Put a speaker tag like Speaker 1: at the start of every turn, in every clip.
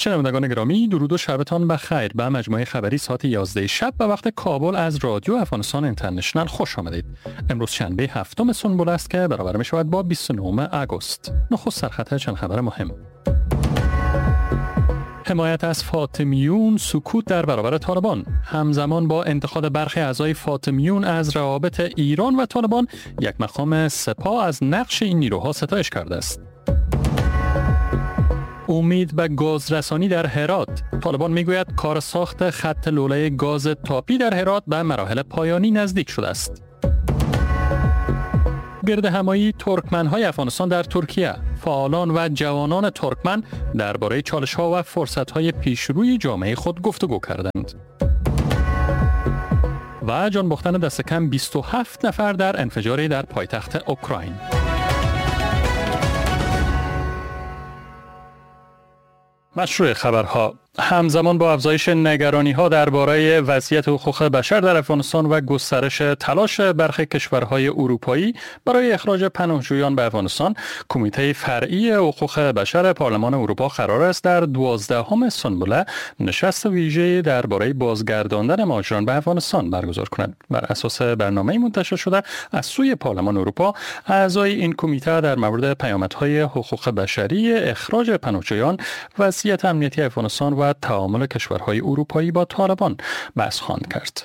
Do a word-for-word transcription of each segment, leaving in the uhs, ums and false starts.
Speaker 1: شنوندگان گرامی، درود و شبتان بخیر. به مجموعه خبری ساعت یازده شب به وقت کابل از رادیو افغانستان اینترنشنال خوش آمدید. امروز شنبه هفتم سنبل است که برابر می شود با بیست و نهم آگوست. نخست سرخط چند خبر مهم. حمایت از فاطمیون، سکوت در برابر طالبان. همزمان با انتقاد برخی اعضای فاطمیون از روابط ایران و طالبان، یک مقام سپاه از نقش این نیروها ستایش کرده است. امید به گازرسانی در هرات. طالبان میگوید کار ساخت خط لوله گاز تاپی در هرات به مراحل پایانی نزدیک شده است. گرد همایی ترکمن‌های افغانستان در ترکیه. فعالان و جوانان ترکمن درباره چالش‌ها و فرصت‌های پیشروی جامعه خود گفتگو کردند. و جان باختن دست کم بیست و هفت نفر در انفجاری در پایتخت اوکراین. مشروع خبرها. همزمان با افزایش نگرانی‌ها درباره وضعیت حقوق بشر در افغانستان و گسترش تلاش برخی کشورهای اروپایی برای اخراج پناهجویان به افغانستان، کمیته فرعی حقوق بشر پارلمان اروپا قرار است در دوازدهم سنبله نشست ویژه درباره بازگرداندن مهاجران به افغانستان برگزار کند. بر اساس برنامه‌ای منتشر شده از سوی پارلمان اروپا، اعضای این کمیته در مورد پیامدهای حقوق بشری اخراج پناهجویان، وضعیت امنیتی افغانستان و تعامل کشورهای اروپایی با طالبان بحث خواهند کرد.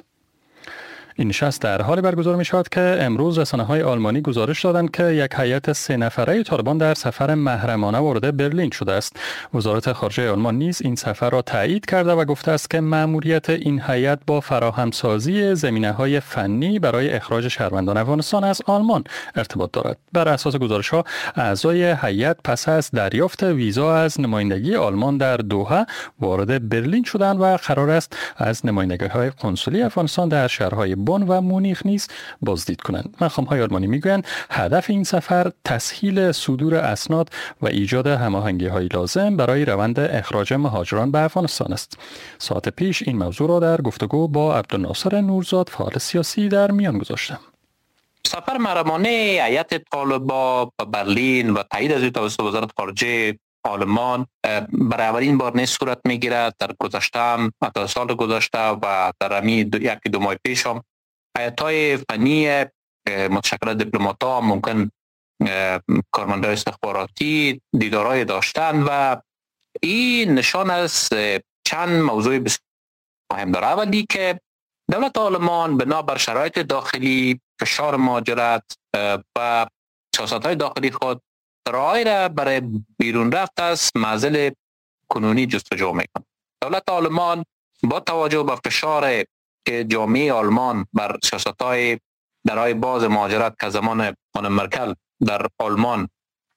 Speaker 1: این نشست در حالی برگزار می شود که امروز رسانه‌های آلمانی گزارش دادند که یک هیئت سه نفره طالبان در سفر محرمانه وارد برلین شده است. وزارت خارجه آلمان نیز این سفر را تایید کرده و گفته است که مأموریت این هیئت با فراهمسازی زمینه‌های فنی برای اخراج شهروندان افغانستان از آلمان ارتباط دارد. بر اساس گزارش‌ها، اعضای هیئت پس از دریافت ویزا از نمایندگی آلمان در دوحه وارد برلین شدند و قرار است از نمایندگی‌های قنسولی افغانستان در شهرهای بن و مونیخ نیز بازدید کنند. مقام‌های آلمانی میگویند هدف این سفر تسهیل صدور اسناد و ایجاد هماهنگی‌های لازم برای روند اخراج مهاجران به افغانستان است. ساعت پیش این موضوع را در گفتگو با عبدالناصر نورزاد، فعال سیاسی، در میان گذاشتم.
Speaker 2: سفر محرمانه هیئت طالبان به برلین و تایید از توسط وزارت خارجه آلمان برای اولین بار نیز صورت میگیرد. در گذشته هم در سال گذشته و در همی دو یکی دو ماه پیش هم هیئت‌های فنی متشکل از دیپلمات‌ها ممکن کارمندان استخباراتی دیدارهای داشتن و این نشان از چند موضوع بسیار مهم داره. اولی که دولت آلمان بنا بر شرایط داخلی، فشار مهاجرت و سیاست‌های داخلی خود رای را برای بیرون رفت از معضل کنونی جستجو میکنه. دولت آلمان با توجه به فشار که جامعه آلمان بر سیاست‌های درهای باز مهاجرت که زمان خانم مرکل در آلمان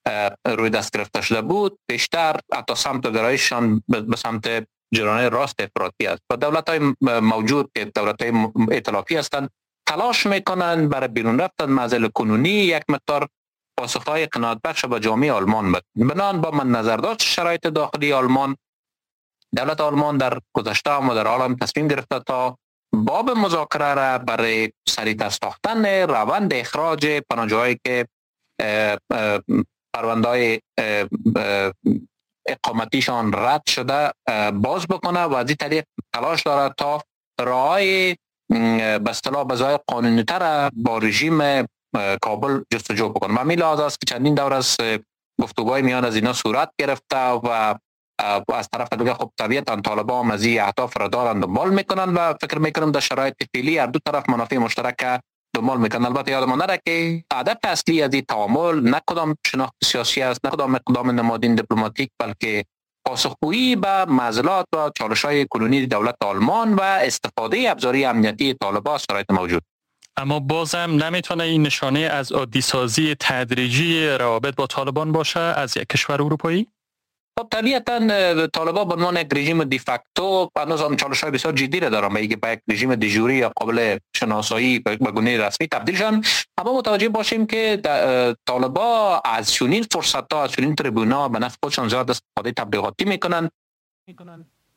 Speaker 2: روی دست گرفته شده بود، بیشتر حتی سمت گرایششان به سمت جرانه راست افراطی است و دولت‌های موجود که دولت‌های ائتلافی هستند تلاش میکنند برای بیرون رفتن معضل کنونی یک مقدار پاسخهای قناعت بخش به جامعه آلمان بد. بنان با من نظرداشت شرایط داخلی آلمان، دولت آلمان در گذشته و در حال هم تصمیم گرفته تا باب مذاکره را برای سریعتر ساختن روند اخراج پناهجویانی که پرونده‌های اقامتیشان رد شده باز بکنه و از این طریق تلاش دارد تا راه‌های به اصطلاح بزای قانونی تر با رژیم کابل جستجو بکنه. و میل است که چندین دور از گفتگوهای میان از اینا صورت گرفته و از طرف دیگه خب طبیعتا طالبان هم از این اهداف را دارن دنبال میکنن و فکر میکنم در شرایط فعلی هر دو طرف منافع مشترک دنبال میکنن. البته یادمان نره که هدف اصلی از این تعامل نه کدام شناخت سیاسی است، نه کدام اقدام نمادین دیپلماتیک، بلکه پاسخگویی به معضلات و چالش‌های کنونی دولت آلمان و استفاده ابزاری امنیتی طالبان از شرایط موجود.
Speaker 1: اما بازم نمیتونه این نشانه از عادی سازی تدریجی روابط با طالبان باشه از یک کشور اروپایی؟
Speaker 2: خب طبیعتا طالبان به عنوان یک رژیم دیفکتو هنوز هم چالش‌های بسیار جدی را دارن به اینکه به یک رژیم دیجوری یا قابل شناسایی به گونه رسمی تبدیل شن. اما متوجه باشیم که طالبان از چنین فرصت‌ها، از چنین تریبون‌ها به نفع خودشان زیاد استفاده تبلیغاتی میکنن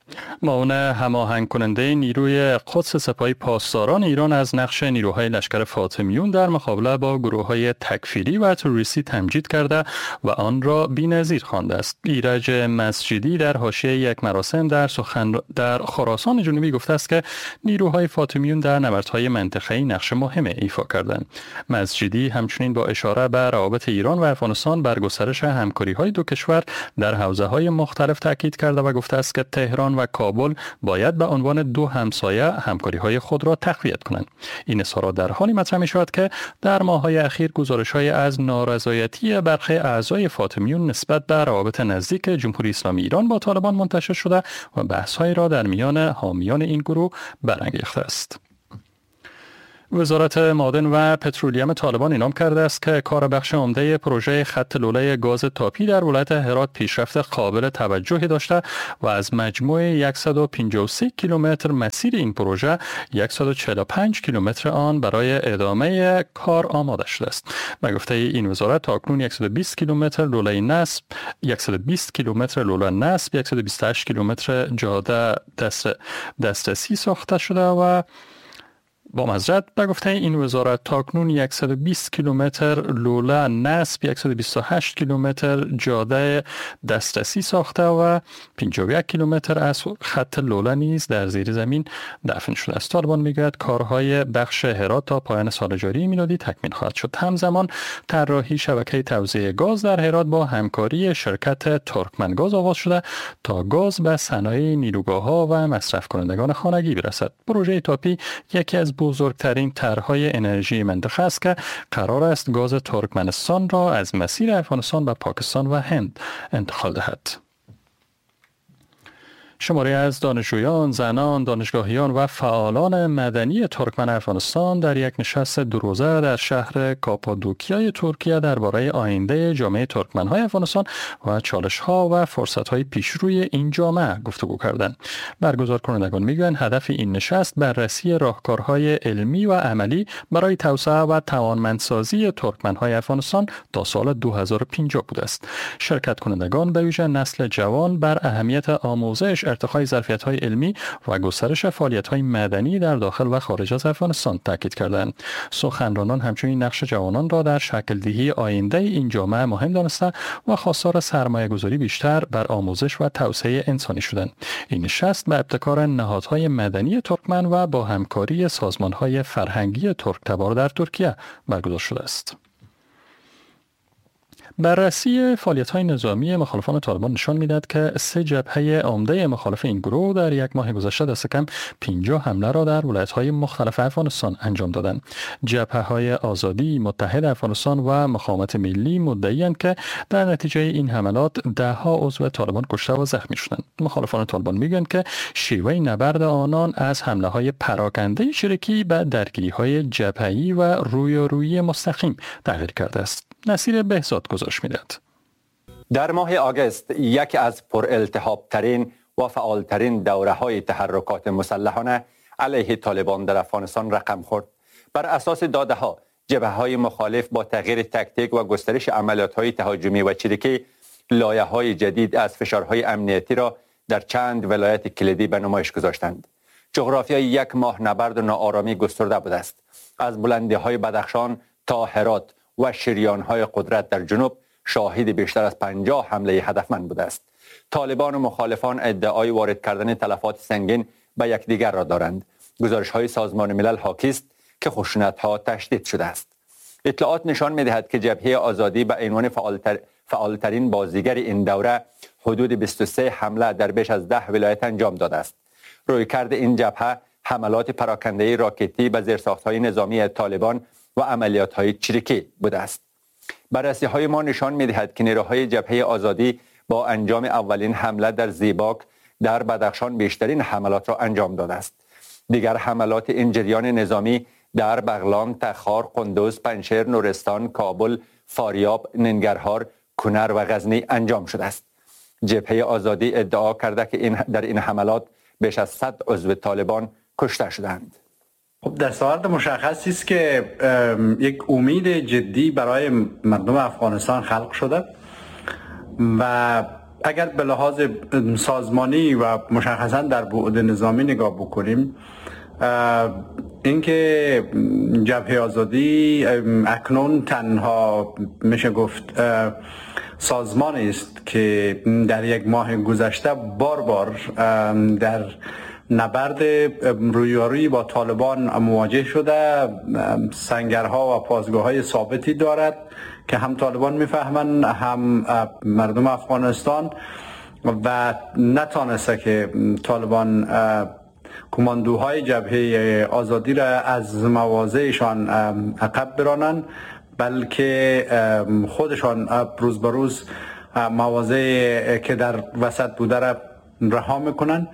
Speaker 1: معاون هماهنگ کننده نیروی قدس سپاهی پاسداران ایران از نقش نیروهای لشکر فاطمیون در مقابله با گروه‌های تکفیری و تروریستی تمجید کرده و آن را بی‌نظیر خوانده است. ایرج مسجدی در حاشیه یک مراسم در سخن در خراسان جنوبی گفته است که نیروهای فاطمیون در نبردهای منطقه‌ای نقش مهم ایفا کردند. مسجدی همچنین با اشاره به روابط ایران و افغانستان بر گسترش همکاری‌های دو کشور در حوزه‌های مختلف تاکید کرده و گفته است که تهران و کابل باید به عنوان دو همسایه همکاری‌های خود را تقویت کنند. این اظهارات در حالی مطرح می‌شود که در ماه‌های اخیر گزارش‌های از نارضایتی برخی اعضای فاطمیون نسبت به روابط نزدیک جمهوری اسلامی ایران با طالبان منتشر شده و بحث‌هایی را در میان حامیان این گروه برانگیخته است. وزارت معادن و پترولیوم طالبان اعلام کرده است که کار بخش عمده پروژه خط لوله گاز تاپی در ولایت هرات پیشرفت قابل توجهی داشته و از مجموع صد و پنجاه و سه کیلومتر مسیر این پروژه صد و چهل و پنج کیلومتر آن برای ادامه کار آماده شده است. به گفته این وزارت تاکنون صد و بیست کیلومتر لوله نصب، صد و بیست کیلومتر لوله نصب، صد و بیست و هشت کیلومتر جاده دست دسترسی ساخته شده و با معذرت به گفته این وزارت تاکنون صد و بیست کیلومتر لوله نصب، صد و بیست و هشت کیلومتر جاده دسترسی ساخته و پنجاه و یک کیلومتر از خط لوله نیز در زیر زمین دفن شده است. طالبان میگوید کارهای بخش هرات تا پایان سال جاری میلادی تکمیل خواهد شد. همزمان طراحی شبکه توزیع گاز در هرات با همکاری شرکت ترکمنگاز آغاز شده تا گاز به صنایع نیروگاه‌ها و مصرف کنندگان خانگی برسد. پروژه تاپی یکی از بزرگترین طرح‌های انرژی منطقه است که قرار است گاز ترکمنستان را از مسیر افغانستان به پاکستان و هند انتقال دهد. شماری از دانشجویان، زنان، دانشگاهیان و فعالان مدنی ترکمن افغانستان در یک نشست دو روزه در شهر کاپادوکیای ترکیه درباره آینده جامعه ترکمن‌های افغانستان و چالش‌ها و فرصت‌های پیشروی این جامعه گفتگو کردند. برگزار کنندگان می‌گویند هدف این نشست بررسی راهکارهای علمی و عملی برای توسعه و توانمندسازی ترکمن‌های افغانستان تا سال دو هزار و پنجاه بوده است. شرکت کنندگان به ویژه نسل جوان بر اهمیت آموزش، ارتقای ظرفیت‌های علمی و گسترش فعالیت‌های مدنی در داخل و خارج از افغانستان تاکید کردند. سخنرانان همچنین نقش جوانان را در شکل دهی آینده این جامعه مهم دانسته و خواستار سرمایه‌گذاری بیشتر بر آموزش و توسعه انسانی شدند. این نشست به ابتکار نهادهای مدنی ترکمن و با همکاری سازمان‌های فرهنگی ترک‌تبار در ترکیه برگزار شده است. بررسی فعالیت‌های نظامی مخالفان طالبان نشان می‌دهد که سه جبهه عمده مخالف این گروه در یک ماه گذشته دست کم پنجاه حمله را در ولایت‌های مختلف افغانستان انجام دادند. جبهه‌های آزادی، متحد افغانستان و مقاومت ملی مدعی‌اند که در نتیجه این حملات ده‌ها عضو طالبان کشته و زخمی شدند. مخالفان طالبان می‌گویند که شیوه نبرد آنان از حمله‌های پراکنده چریکی به درگیری‌های جبهه‌ای و رویارویی مستقیم تغییر کرده است. نصیر بهزاد گزارش می‌دهد.
Speaker 3: در ماه آگوست یکی از پرالتهاب‌ترین و فعالترین دوره‌های تحرکات مسلحانه علیه طالبان در افغانستان رقم خورد. بر اساس داده‌ها جبهه‌های مخالف با تغییر تکتیک و گسترش عملیات‌های تهاجمی و چریکی لایه‌های جدید از فشارهای امنیتی را در چند ولایت کلیدی به نمایش گذاشتند. جغرافیای یک ماه نبرد و ناآرامی گسترده بوده است. از بلندی‌های بدخشان تا هرات و شریان‌های قدرت در جنوب شاهد بیشتر از پنجاه حمله هدفمند بوده است. طالبان و مخالفان ادعای وارد کردن تلفات سنگین به یکدیگر را دارند. گزارش‌های سازمان ملل حاکی است که خشونت‌ها تشدید شده است. اطلاعات نشان می‌دهد که جبهه آزادی به عنوان فعالتر فعالترین بازیگر این دوره حدود بیست و سه حمله در بیش از ده ولایت انجام داده است. رویکرد این جبهه حملات پراکنده‌ای راکتی به زیرساخت‌های نظامی طالبان و عملیات‌های چریکی بوده است. بررسی‌های ما نشان می‌دهد که نیروهای جبهه آزادی با انجام اولین حمله در زیباک در بدخشان بیشترین حملات را انجام داده است. دیگر حملات این جریان نظامی در بغلان، تخار، قندوز، پنجشیر، نورستان، کابل، فاریاب، ننگرهار، کنر و غزنی انجام شده است. جبهه آزادی ادعا کرده که این در این حملات بیش از صد عضو طالبان کشته شدند.
Speaker 4: خب دستاورد مشخصی است که یک امید جدی برای مردم افغانستان خلق شده و اگر به لحاظ سازمانی و مشخصا در بعد نظامی نگاه بکنیم، اینکه جبهه آزادی اکنون تنها میشه گفت سازمانی است که در یک ماه گذشته بار بار در نبرد رویارویی با طالبان مواجه شده، سنگرها و پاسگاه‌های ثابتی دارد که هم طالبان میفهمند هم مردم افغانستان، و نتانسته که طالبان کماندوهای جبهه آزادی را از مواضعشان عقب برانند، بلکه خودشان روز به روز مواضع که در وسط بوده را رها میکنند.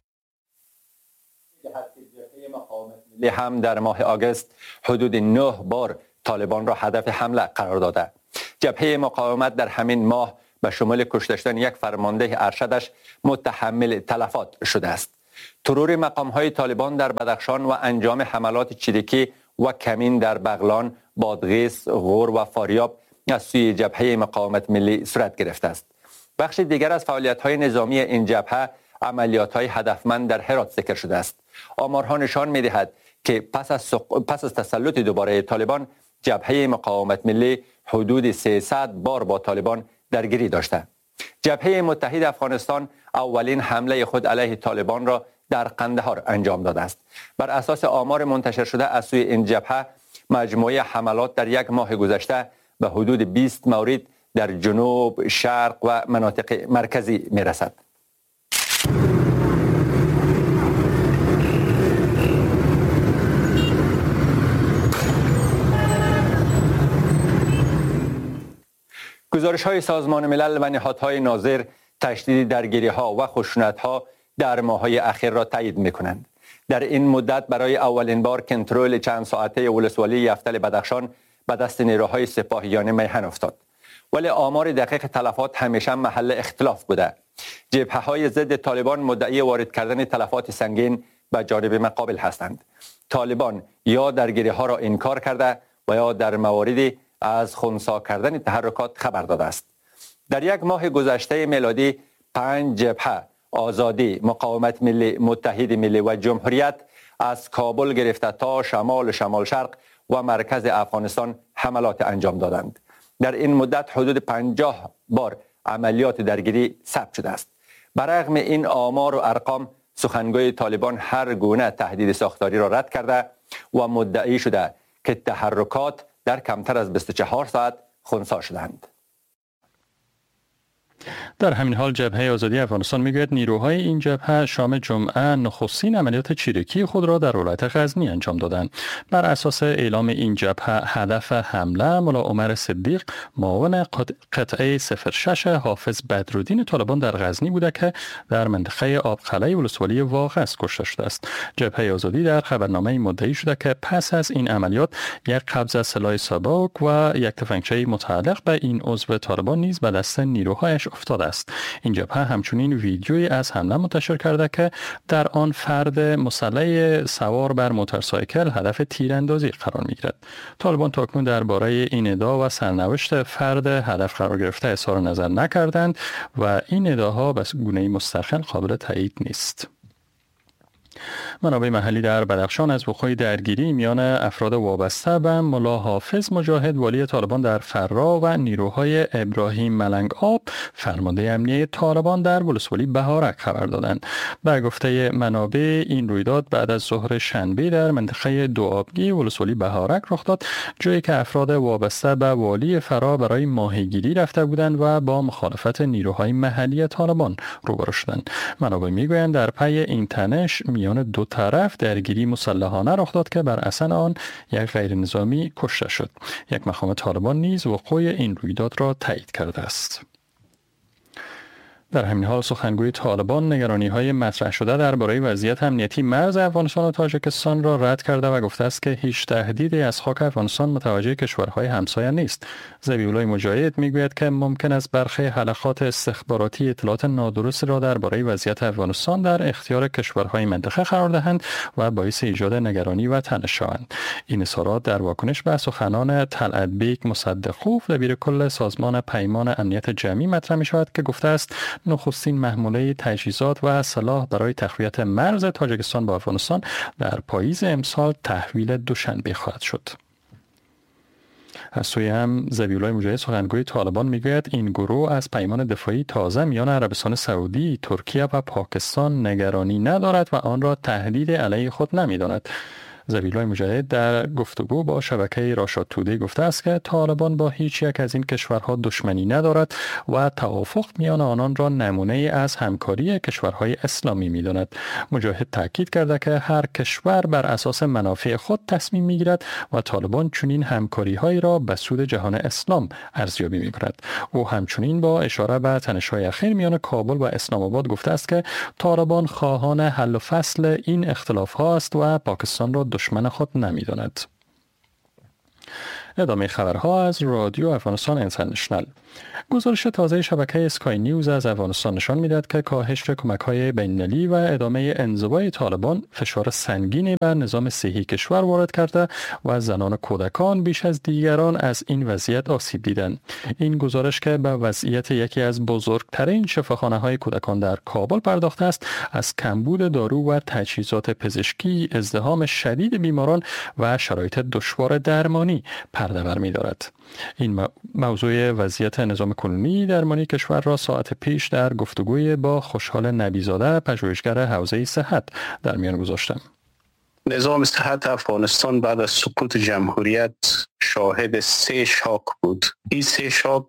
Speaker 3: هم در ماه آگوست حدود نه بار طالبان را هدف حمله قرار داده. جبهه مقاومت در همین ماه به شمول کشته شدن یک فرمانده ارشدش متحمل تلفات شده است. ترور مقام‌های طالبان در بدخشان و انجام حملات چریکی و کمین در بغلان، بادغیس، غور و فاریاب از سوی جبهه مقاومت ملی صورت گرفته است. بخش دیگر از فعالیت‌های نظامی این جبهه عملیات‌های هدفمند در هرات ذکر شده است. آمارها نشان می‌دهد که پس از سق... پس از تسلط دوباره طالبان، جبهه مقاومت ملی حدود سیصد بار با طالبان درگیری داشته. جبهه متحد افغانستان اولین حمله خود علیه طالبان را در قندهار انجام داده است. بر اساس آمار منتشر شده از سوی این جبهه، مجموعه حملات در یک ماه گذشته به حدود بیست مورد در جنوب، شرق و مناطق مرکزی می رسد. گزارش های سازمان ملل و نهادهای ناظر تشدید درگیری ها و خشونت ها در ماه‌های اخیر را تایید می کنند. در این مدت برای اولین بار کنترل چند ساعته ولسوالی یفتل بدخشان به دست نیروهای سپاهیانه میهن افتاد. ولی آمار دقیق تلفات همیشه محل اختلاف بوده. جبهه های ضد طالبان مدعی وارد کردن تلفات سنگین به جانب مقابل هستند. طالبان یا درگیری ها را انکار کرده و یا در مواردی از خنثی کردن تحرکات خبر داده است. در یک ماه گذشته میلادی پنج جبهه آزادی، مقاومت ملی، متحد ملی و جمهوریت از کابل گرفته تا شمال شمال شرق و مرکز افغانستان حملات انجام دادند. در این مدت حدود پنجاه بار عملیات درگیری ثبت شده است. برغم این آمار و ارقام، سخنگوی طالبان هر گونه تهدید ساختاری را رد کرده و مدعی شده که تحرکات در کمتر از بیست و چهار ساعت خنثی شدند.
Speaker 1: در همین حال جبهه آزادی افغانستان میگوید نیروهای این جبهه شام جمعه نخستین عملیات چریکی خود را در ولایت غزنی انجام دادند. بر اساس اعلام این جبهه، هدف حمله ملا عمر صدیق، معاون قطعه صفر شش حافظ بدرالدین طالبان در غزنی بوده که در منطقه آبقلعه ولسوالی واغس کشته شده است. جبهه آزادی در خبرنامه مدعی شده که پس از این عملیات یک قبض از سلاح سبک و یک تفنگچه متعلق به این عضو طالبان نیز به دست نیروهایش افتاده است. این جبهه همچنین ویدیویی از حمله منتشر کرده که در آن فرد مسلح سوار بر موتورسایکل هدف تیراندازی قرار می‌گیرد. طالبان تاکنون درباره این ادعا و سرنوشت فرد هدف قرار گرفته اظهار نظر نکردند و این ادعاها به گونه‌ای مستقل قابل تایید نیست. منابع محلی در بدخشان از وقوع درگیری میان افراد وابسته به ملا حافظ مجاهد والی طالبان در فرا و نیروهای ابراهیم ملنگ آب فرمانده امنیه طالبان در ولسوالی بهارک خبر دادند. به گفته منابع، این رویداد بعد از ظهر شنبه در منطقه دوآبگی ولسوالی بهارک رخ داد، جایی که افراد وابسته به والی فرا برای ماهیگیری رفته بودند و با مخالفت نیروهای محلی طالبان روبرو شدند. منابع میگویند در پی این تنش میان دو طرف درگیری مسلحانه رخ داد که بر اثر آن یک غیر نظامی کشته شد. یک مقام طالبان نیز وقوع این رویداد را تایید کرده است. در همین حال سخنگوی طالبان نگرانی‌های مطرح شده درباره وضعیت امنیتی مرز افغانستان و تاجیکستان را رد کرده و گفته است که هیچ تهدیدی از خاک افغانستان متوجه کشورهای همسایه نیست. ذبیح‌الله مجاهد میگوید که ممکن است برخی حلقات استخباراتی اطلاعات نادرست را درباره وضعیت افغانستان در اختیار کشورهای منطقه قرار دهند و باعث ایجاد نگرانی و تنش شوند. این اظهارات در واکنش به سخنان طلعت بیگ مصدقوف دبیر کل سازمان پیمان امنیت جمعی مطرح می‌شود که گفته است نخستین محموله تجهیزات و سلاح برای تقویت مرز تاجیکستان با افغانستان در پاییز امسال تحویل دوشنبه خواهد شد. از سوی هم ذبیح‌الله مجاهد سخنگوی طالبان میگوید این گروه از پیمان دفاعی تازه میان عربستان سعودی، ترکیه و پاکستان نگرانی ندارد و آن را تهدید علیه خود نمی‌داند. ذبیح‌الله مجاهد در گفتگو با شبکه راشاد تودی گفته است که طالبان با هیچ یک از این کشورها دشمنی ندارد و توافق میان آنان را نمونه از همکاری کشورهای اسلامی می‌داند. مجاهد تاکید کرده که هر کشور بر اساس منافع خود تصمیم می‌گیرد و طالبان چنین همکاری‌هایی را به سود جهان اسلام ارزیابی می‌کند. او همچنین با اشاره به تنش‌های اخیر میان کابل و اسلام آباد گفته است که طالبان خواهان حل و فصل این اختلاف‌ها است و پاکستان را دشمن خود نمی‌داند. ادامه خبرها از رادیو افغانستان اینترنشنال. گزارش تازه شبکه اسکای نیوز از افغانستان نشان می‌دهد که کاهش کمک‌های بین‌المللی و ادامه انزوای طالبان فشار سنگینی بر نظام صحی کشور وارد کرده و زنان و کودکان بیش از دیگران از این وضعیت آسیب دیدند. این گزارش که به وضعیت یکی از بزرگترین شفاخانه‌های کودکان در کابل پرداخته است، از کمبود دارو و تجهیزات پزشکی، ازدحام شدید بیماران و شرایط دشوار درمانی پرده برمی‌دارد. این موضوع وضعیت نظام کنونی درمانی کشور را ساعت پیش در گفتگوی با خوشحال نبیزاده پژوهشگر حوزه صحت در میان گذاشتم.
Speaker 5: نظام صحت افغانستان بعد از سقوط جمهوریت شاهد سه شاک بود. این سه شاک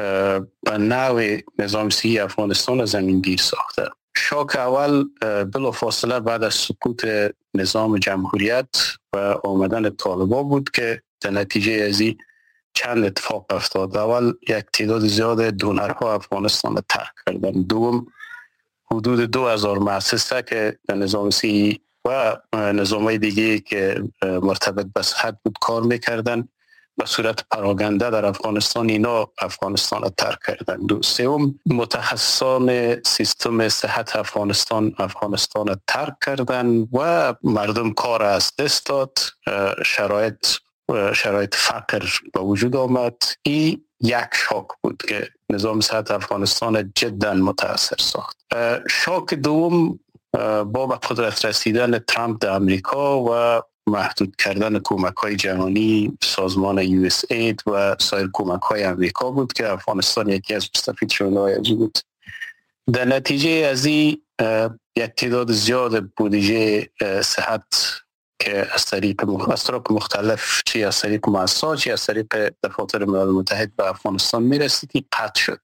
Speaker 5: به نوع نظام صحی افغانستان از زمین گیر ساخته. شاک اول بلافاصله بعد از سقوط نظام جمهوریت و آمدن طالبان بود که در نتیجه از این چند اتفاق افتاد. اول یک تعداد زیاد دونرها افغانستان را ترک کردن. دوم حدود دو هزار مؤسسه که در نظام صحی و نظامهای دیگه که مرتبط به صحت بود کار میکردن به صورت پراگنده در افغانستان، اینا افغانستان را ترک کردن. دو سوم متخصصان سیستم صحت افغانستان افغانستان را ترک کردن و مردم کار از دست داد. شرایط شرایط فقر به وجود آمد. این یک شاک بود که نظام صحت افغانستان جدا متاثر ساخت. شاک دوم با به قدرت رسیدن ترامپ در امریکا و محدود کردن کمک های جهانی، سازمان یو اس اید و سایر کمک های امریکا بود که افغانستان یکی از مستفید شده های بود. در نتیجه از این یک تعداد زیاد بودجه صحت که از طریق مختلف مختلف چی از طریق مؤسسات چی از طریق دفاتر ملل متحد به افغانستان میرسید قطع شد.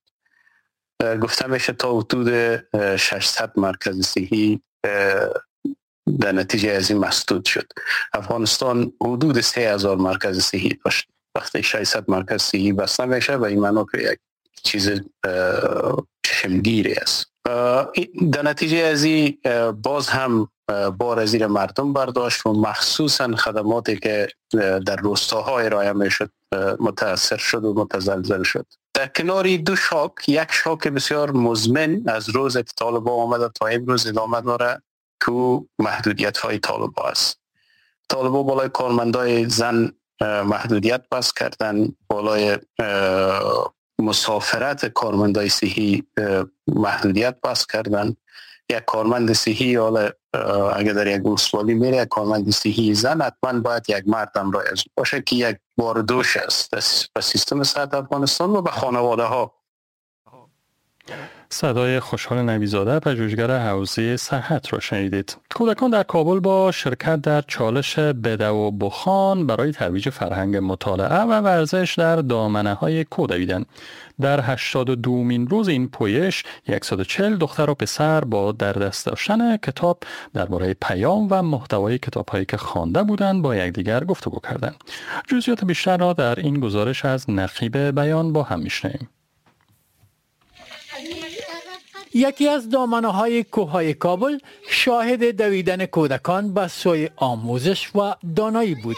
Speaker 5: گفته میشه تا حدود ششصد مرکز صحی در نتیجه از این مسدود شد. افغانستان حدود سه هزار مرکز صحی داشت. وقتی ششصد مرکز صحی بسته میشه و این معنی که یک چیز چشمگیری است. در نتیجه از این باز هم بار از زیر مردم برداشت و مخصوصا خدماتی که در روستاهای ارائه میشد متاثر شد و متزلزل شد. در کنار دو شاک، یک شاک بسیار مزمن از روز که طالبان آمده تا امروز ادامه داره که محدودیت های طالبان است. طالبان بالای کارمندای زن محدودیت بس کردن، بالای مسافرت کارمندای صحی محدودیت بس کردن. یک کارمند صحی حالا اگر در یک ولسوالی میره، یک کارمند صحی زن حتما باید یک مرد همراهش باشه که یک بار دوش است به سیستم صحت افغانستان و به خانواده ها.
Speaker 1: صدای خوشحال نبیزاده پژوهشگر حوزه صحت را شنیدید. کودکان در کابل با شرکت در چالش بده و بخوان برای ترویج فرهنگ مطالعه و ورزش در دامنه‌های کو دویدند. در هشتاد و دومین روز این پویش صد و چهل دختر و پسر با در دست داشتن کتاب درباره پیام و محتوای کتاب‌هایی که خوانده بودند با یکدیگر گفتگو کردند. جزئیات بیشتر را در این گزارش از نقیب بیان با هم می‌شنویم.
Speaker 6: یکی از دامنه‌های کوههای کابل شاهد دویدن کودکان به سوی آموزش و دانایی بود.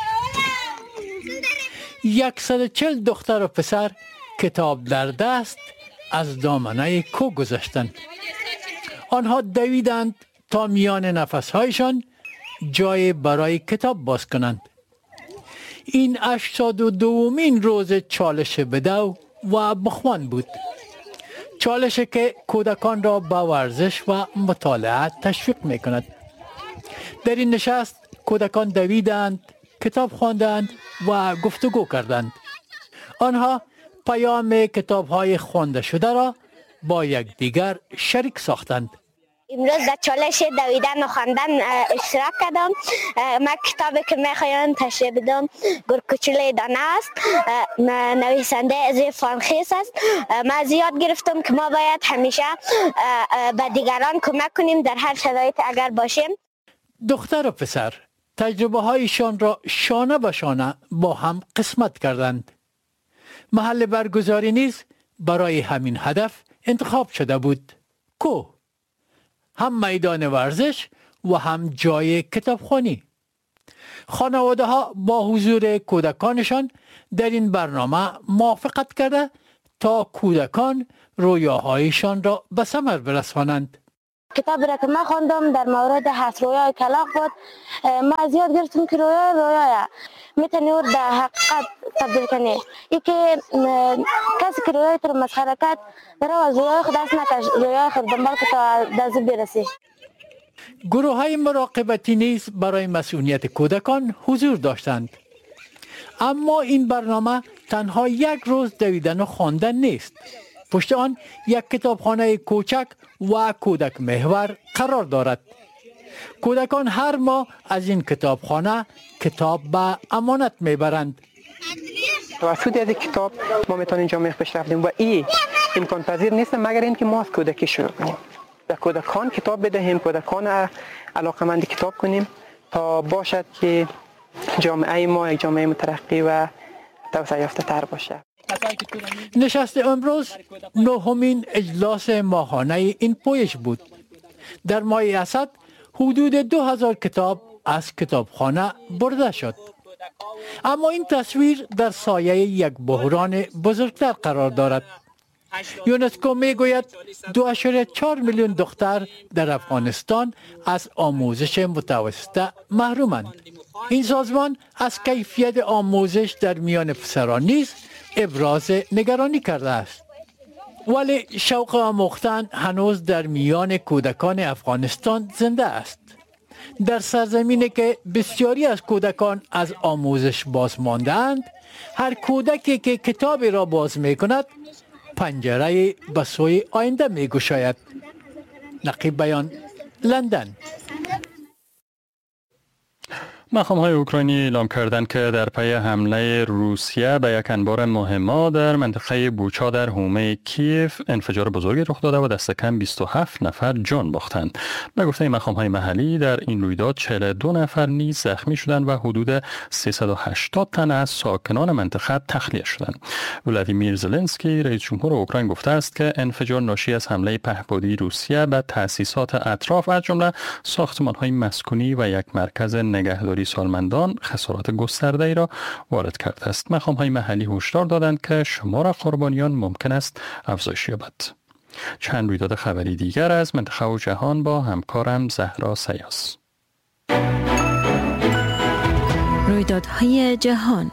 Speaker 6: صد و چهل دختر و پسر کتاب در دست از دامنه کوه گذشتند. آنها دویدند تا میان نفسهایشان جای برای کتاب باز کنند. این هشتاد و دومین روز چالش بدو و بخوان بود. چالشی که کودکان را به ورزش و مطالعه تشویق می کند. در این نشست کودکان دویدند، کتاب خواندند و گفتگو کردند. آنها پیام کتاب‌های خوانده شده را با یکدیگر شریک ساختند.
Speaker 7: امروز در چالش دویدن و خواندن اشتراک کردم. من کتابی که میخوایم تشریح بدم گرگوچلوی دانه است. نویسنده ازوی فانخیس است. من زیاد گرفتم که ما باید همیشه به دیگران کمک کنیم در هر شرایط اگر باشیم.
Speaker 6: دختر و پسر تجربه هایشان را شانه به شانه با هم قسمت کردند. محل برگزاری نیز برای همین هدف انتخاب شده بود. کو هم میدان ورزش و هم جای کتابخوانی. خانواده ها با حضور کودکانشان در این برنامه موافقت کرده تا کودکان رویاهایشان را به ثمر برسانند.
Speaker 7: کتابی را که من خواندم در مورد هست رویای کلاغ بود. من زیاد گرفتم که رویای رویای میتونی او در حقیقت تبدیل کنی. ای که کسی که رویای تو مسخره کرد در از رویای خود دست نکش، رویای خود دنبال که تا دست برسی.
Speaker 6: گروه های مراقبتی نیز برای مسئولیت کودکان حضور داشتند. اما این برنامه تنها یک روز دویدن و خواندن نیست. پشت آن یک کتابخانه کوچک و کودک محور قرار دارد. کودکان هر ماه از این کتابخانه کتاب به امانت میبرند.
Speaker 8: توسط از کتاب ما میتونیم جامعه پیش رفتیم و این امکان پذیر نیست مگر اینکه ما از کودکی شروع کنیم. به کودکان کتاب بدهیم، کودکان علاقمند کتاب کنیم تا باشد که جامعه ما یک جامعه مترقی و توسعه یافته تر باشه.
Speaker 6: نشست امروز نهمین اجلاس ماهانه این پویش بود. در ماه اسد حدود دو هزار کتاب از کتابخانه برده شد. اما این تصویر در سایه یک بحران بزرگتر قرار دارد. یونسکو می گوید دو اشاره چهار میلیون دختر در افغانستان از آموزش متوسطه محرومند. این سازمان از کیفیت آموزش در میان پسران نیز ابراز نگرانی کرده است. ولی شوق آموختن هنوز در میان کودکان افغانستان زنده است. در سرزمینی که بسیاری از کودکان از آموزش باز مانده‌اند، هر کودکی که کتابی را باز می کند پنجره به سوی آینده می گشاید. نقیب بیان، لندن.
Speaker 1: مقام‌های اوکراینی اعلام کردند که در پی حمله روسیه به یک انبار مهمه در منطقه بوچا در حومه کیف انفجار بزرگی رخ داده و دست کم بیست و هفت نفر جان باختند. به گفته مقام‌های محلی در این رویداد چهل و دو نفر نیز زخمی شدند و حدود سیصد و هشتاد تن از ساکنان منطقه تخلیه شدند. ولادیمیر زلنسکی رئیس جمهور اوکراین گفته است که انفجار ناشی از حمله پهپادی روسیه به تأسیسات اطراف از جمله ساختمان‌های مسکونی و یک مرکز نگهداری سالمندان خسارات گسترده‌ای را وارد کرده است. مقام‌های محلی هشدار دادند که شمار قربانیان ممکن است افزایش یابد. چند رویداد خبری دیگر از منطقه و جهان با همکارم زهرا سیاس.
Speaker 9: رویدادهای جهان.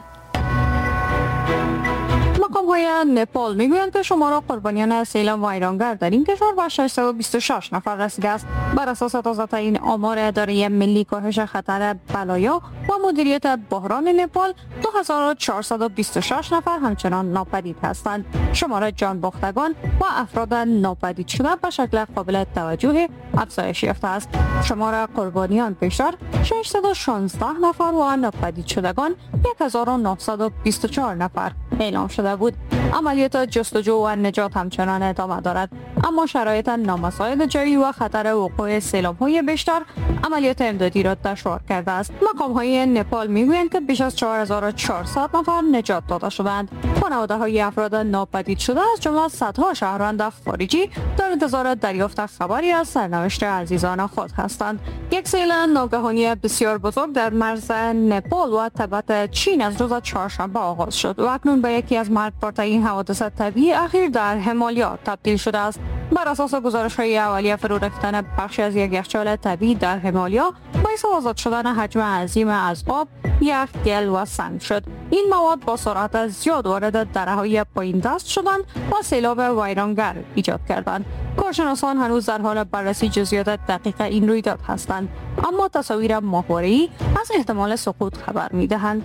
Speaker 10: مقام‌های نپال میگویند که شمار قربانیان سیل ویرانگر در این کشور به ششصد و بیست و شش نفر رسیده است. بر اساس تازه‌ترین آمار اداره ملی کاهش خطر بلایا و مدیریت بحران نپال، دو هزار و چهارصد و بیست و شش نفر همچنان ناپدید هستند. شمار جان باختگان و افراد ناپدید شده به شکل قابل توجه افزایش یافته است. شمار قربانیان پیشتر ششصد و شانزده نفر و ناپدید شدگان یک هزار و نهصد و بیست و چهار نفر اعلام شده بود. عملیات جستجو و نجات همچنان ادامه دارد، اما شرایط نامساعد جویی و خطر وقوع سیلاب‌های بیشتر عملیات امدادی را دشوار کرده است. مقام‌های نپال میگویند که بیش از چهار هزار و چهارصد نفر نجات داده شدند. خانواده‌های افراد ناپدید شده از جمله صدها شهروند خارجی در انتظار دریافت خبری از سرنوشت عزیزان خود هستند. یک سیل ناگهانی بسیار بزرگ در مرز نپال و تبت چین از روز چهارشنبه آغاز شد و اکنون به یکی از مرگبارترین حوادث طبیعی اخیر در همالیا تبدیل شده است. بر اساس گزارش های اولیه فرو رفتن بخشی از یک یخچال طبیعی در همالیا باعث آزاد شدن حجم عظیم از آب، یخ، گل و سنگ شد. این مواد با سرعت زیاد وارد دره‌های پایین دست شدند و سیلاب ویرانگر ایجاد کردند. کارشناسان هنوز در حال بررسی جزئیات دقیق این رویداد هستند، اما تصاویر ماهواره‌ای از احتمال سقوط خبر می‌دهند.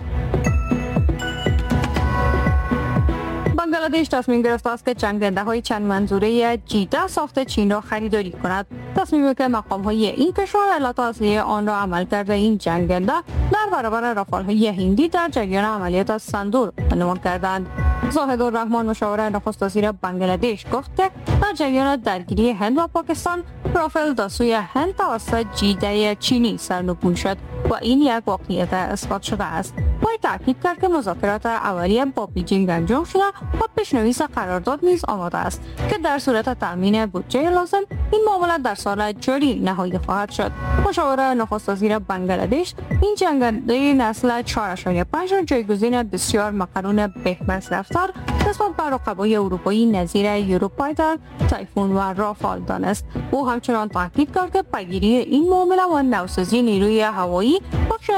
Speaker 10: بنگلادش تصمیم گرفته است که جنگنده های چند منظوره جی ده ساخت چین را خریداری کند. تصمیمی که مقام های این کشور علت اصلی آن را عمل کرده این جنگنده در برابر رافال های هندی در جریان عملیات سندور عنوان کردند. زاهد الرحمن مشاور نخست وزیر بنگلادش گفت که در جریان درگیری هند و پاکستان رافال در سوی هند توسط جی ده چینی سرنگون شد و این یک واقعیت اثبات شده است. وی تاکید کرد که مذاکرات اولیه با بیجینگ انجام شده و پیشنویس قرارداد نیز آماده است که در صورت تامین بودجه لازم این معامله در سال جاری نهایی خواهد شد. مشاور نخست وزیر بنگلادش این جنگنده نسل چهار اشاریه پنج را جایگزین بسیار مقرون بهمنس رفتار نسبت به رقبای اروپایی نظیر یوروفایتر، تایفون و رافال دانست. او همچنان تاکید کرد که پیگیری این معامله و نوسازی نیروی هوایی بخش